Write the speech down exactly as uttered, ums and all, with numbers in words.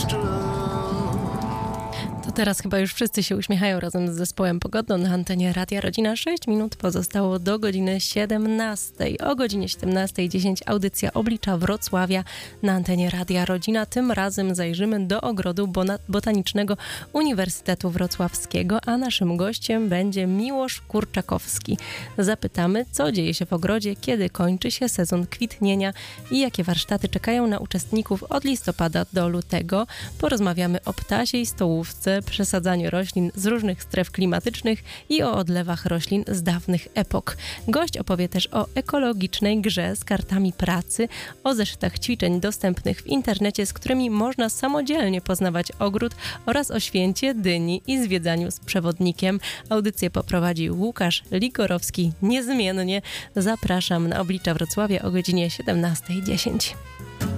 To teraz chyba już wszyscy się uśmiechają razem z zespołem Pogodną na antenie Radia Rodzina. sześć minut pozostało do godziny siedemnastej. O godzinie siedemnastej dziesięć audycja Oblicza Wrocławia na antenie Radia Rodzina. Tym razem zajrzymy do ogrodu botanicznego Uniwersytetu Wrocławskiego, a naszym gościem będzie Miłosz Kurczakowski. Zapytamy, co dzieje się w ogrodzie, kiedy kończy się sezon kwitnienia i jakie warsztaty czekają na uczestników od listopada do lutego. Porozmawiamy o ptasiej stołówce, przesadzaniu roślin z różnych stref klimatycznych i o odlewach roślin z dawnych epok. Gość opowie też o ekologicznej grze z kartami pracy, o zeszytach ćwiczeń dostępnych w internecie, z którymi można samodzielnie poznawać ogród, oraz o święcie dyni i zwiedzaniu z przewodnikiem. Audycję poprowadzi Łukasz Ligorowski niezmiennie. Zapraszam na Oblicza Wrocławia o godzinie siedemnastej dziesięć.